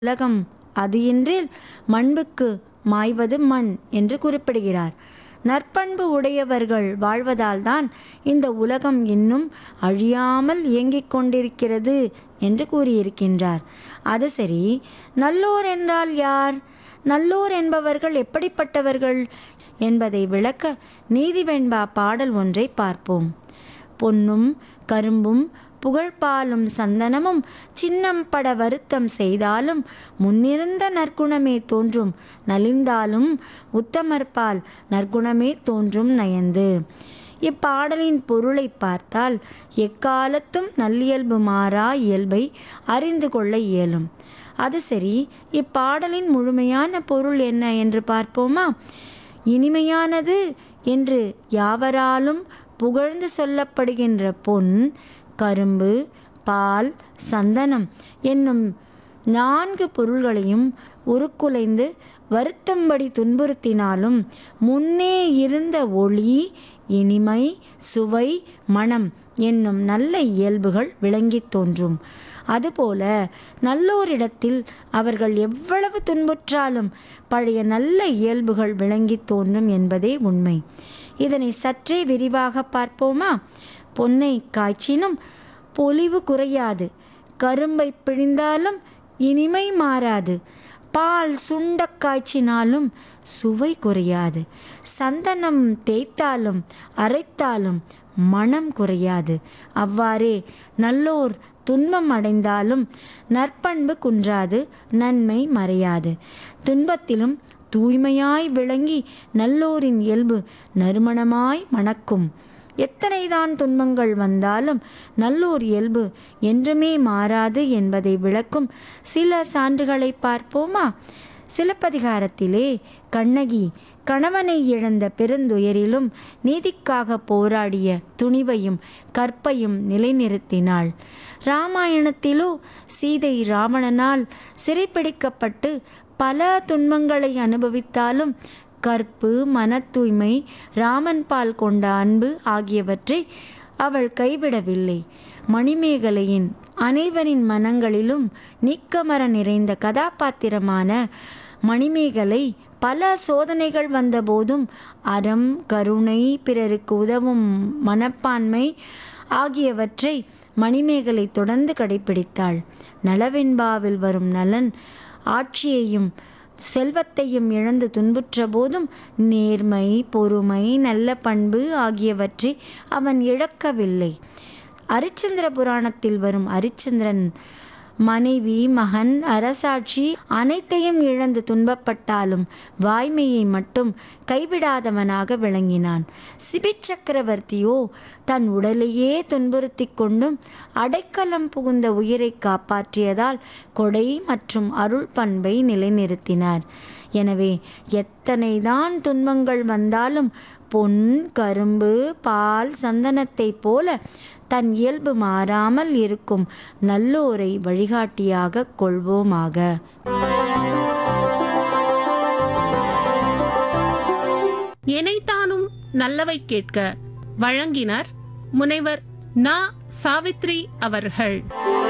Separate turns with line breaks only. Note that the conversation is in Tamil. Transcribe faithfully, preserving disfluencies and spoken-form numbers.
உலகம் அது இன்றில் மண்புக்கு மாய்வது மண் என்று குறிப்பிடுகிறார். நற்பண்பு உடையவர்கள் வாழ்வதால்தான் இந்த உலகம் இன்னும் அழியாமல் இயங்கிக் கொண்டிருக்கிறது என்று கூறியிருக்கின்றார். அது சரி, நல்லோர் என்றால் யார்? நல்லோர் என்பவர்கள் எப்படிப்பட்டவர்கள் என்பதை விளக்க நீதிவெண்பா பாடல் ஒன்றை பார்ப்போம். பொன்னும் கரும்பும் புகழ்பாலும் சந்தனமும் சின்னம் பட வருத்தம் செய்தாலும் முன்னிருந்த நற்குணமே தோன்றும் நலிந்தாலும் உத்தமர்பால் நற்குணமே தோன்றும் நயந்து. இப்பாடலின் பொருளை பார்த்தால் எக்காலத்தும் நல்லியல்பு மாறா இயல்பை அறிந்து கொள்ள இயலும். அது சரி, இப்பாடலின் முழுமையான பொருள் என்ன என்று பார்ப்போமா? இனிமையானது என்று யாவராலும் புகழ்ந்து சொல்லப்படுகின்ற பொன், கரும்பு, பால், சந்தனம் என்னும் நான்கு பொருள்களையும் உருக்குலைந்து வருத்தும்படி துன்புறுத்தினாலும் முன்னே இருந்த ஒளி, இனிமை, சுவை, மணம் என்னும் நல்ல இயல்புகள் விளங்கித் தோன்றும். அதுபோல நல்லோரிடத்தில் அவர்கள் எவ்வளவு துன்புற்றாலும் பழைய நல்ல இயல்புகள் விளங்கித் தோன்றும் என்பதே உண்மை. இதனை சற்றே விரிவாக பார்ப்போமா? பொன்னை காய்ச்சினும் பொலிவு குறையாது, கரும்பை பிழிந்தாலும் இனிமை மாறாது, பால் சுண்ட காய்ச்சினாலும் சுவை குறையாது, சந்தனம் தேய்த்தாலும் அரைத்தாலும் மனம் குறையாது. அவ்வாறே நல்லோர் துன்பம் அடைந்தாலும் நற்பண்பு குன்றாது, நன்மை மறையாது. துன்பத்திலும் தூய்மையாய் விளங்கி நல்லோரின் இயல்பு நறுமணமாய் மணக்கும். எத்தனைதான் துன்பங்கள் வந்தாலும் நல்லோர் இயல்பு என்றுமே மாறாது என்பதை விளக்கும் சில சான்றுகளை பார்ப்போமா? சிலப்பதிகாரத்திலே கண்ணகி கணவனை இழந்த பெருந்துயரிலும் நீதிக்காக போராடிய துணிவையும் கற்பையும் நிலைநிறுத்தினாள். இராமாயணத்திலோ சீதை ராவணனால் சிறைப்பிடிக்கப்பட்டு பல துன்பங்களை அனுபவித்தாலும் கற்பு, மன தூய்மை, ராமன் பால் கொண்ட அன்பு ஆகியவற்றை அவள் கைவிடவில்லை. மணிமேகலையின் அனைவரின் மனங்களிலும் நீக்கமர நிறைந்த கதாபாத்திரமான மணிமேகலை பல சோதனைகள் வந்தபோதும் அறம், கருணை, பிறருக்கு உதவும் மனப்பான்மை ஆகியவற்றை மணிமேகலை தொடர்ந்து கடைப்பிடித்தாள். நலவெண்பாவில் வரும் நலன் ஆட்சியையும் செல்வத்தையும் இழந்து துன்புற்ற போதும் நேர்மை, பொறுமை, நல்ல பண்பு ஆகியவற்றை அவன் இழக்கவில்லை. அரிச்சந்திர புராணத்தில் வரும் அரிச்சந்திரன் மனைவி, மகன், அரசாட்சி அனைத்தையும் இழந்து துன்பப்பட்டாலும் வாய்மையை மட்டும் கைவிடாதவனாக விளங்கினான். சிபி சக்கரவர்த்தியோ தன் உடலையே துன்புறுத்தி கொண்டும் அடைக்கலம் புகுந்த உயிரை காப்பாற்றியதால் கொடை மற்றும் அருள் பண்பை நிலைநிறுத்தினார். எனவே எத்தனைதான் துன்பங்கள் வந்தாலும் பொன், கரும்பு, பால், சந்தனத்தை போல தன் இயல்பு மாறாமல் இருக்கும் நல்லோரை வழிகாட்டியாக கொள்வோமாக.
எனைத்தானும் நல்லவை கேட்க வழங்கினர் முனைவர் நா. சாவித்ரி அவர்கள்.